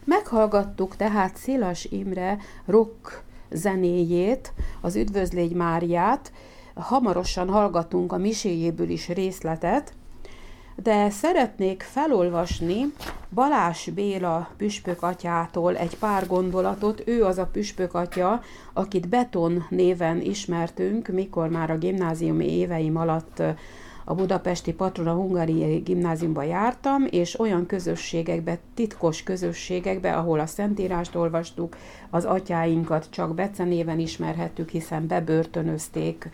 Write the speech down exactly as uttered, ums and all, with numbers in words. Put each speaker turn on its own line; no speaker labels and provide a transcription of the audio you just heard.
Meghallgattuk tehát Szilas Imre rock zenéjét, az Üdvözlégy Máriát, hamarosan hallgatunk a miséjéből is részletet, de szeretnék felolvasni Balázs Béla püspök atyától egy pár gondolatot. Ő az a püspök atya, akit Beton néven ismertünk, mikor már a gimnáziumi éveim alatt a budapesti Patrona Hungáriai Gimnáziumba jártam, és olyan közösségekbe, titkos közösségekbe, ahol a Szentírást olvastuk, az atyáinkat csak becenéven ismerhettük, hiszen bebörtönözték